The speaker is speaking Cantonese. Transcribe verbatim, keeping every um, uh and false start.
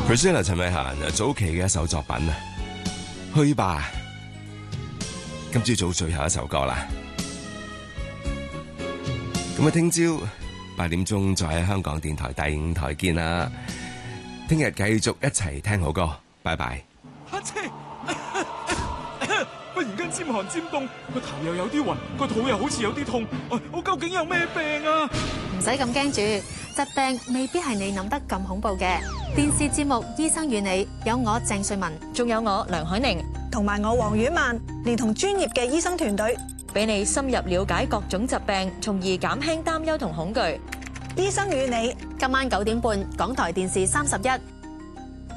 Priscilla 陳慧嫻早期嘅一首作品啊，去吧。今朝早最後一首歌啦。咁啊，聽朝八點鐘再喺香港電台第五台見啦。聽日繼續一齊聽好歌，拜拜。 阿姐，忽然間尖寒尖凍，個頭又有啲暈，個肚又好似有啲痛，我究竟有咩病啊？ 唔使咁驚住，疾病未必係你諗得咁恐怖嘅。電視節目《醫生與你》有我鄭瑞文， 仲有我梁海寧， 同埋我黃婉曼，連同專業嘅醫生團隊， 俾你深入了解各種疾病，從而減輕擔憂同恐懼。 醫生與你， 今晚九點半，港台電視三十一。